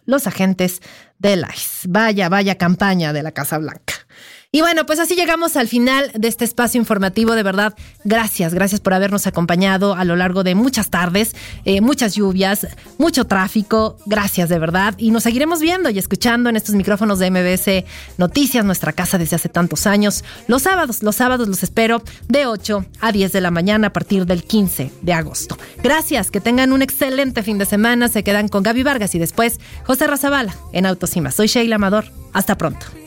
los agentes del ICE. Vaya campaña de la Casa Blanca. Y bueno, pues así llegamos al final de este espacio informativo. De verdad, gracias por habernos acompañado a lo largo de muchas tardes, muchas lluvias, mucho tráfico. Gracias, de verdad. Y nos seguiremos viendo y escuchando en estos micrófonos de MBS Noticias, nuestra casa desde hace tantos años. Los sábados los espero de 8 a 10 de la mañana a partir del 15 de agosto. Gracias, que tengan un excelente fin de semana. Se quedan con Gaby Vargas y después José Razabala en Autos y Más. Soy Sheila Amador. Hasta pronto.